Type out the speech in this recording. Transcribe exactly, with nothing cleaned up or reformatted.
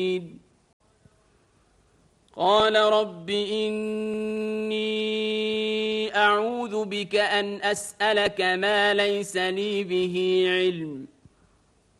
قال رب إني أعوذ بك أن أسألك ما ليس لي به علم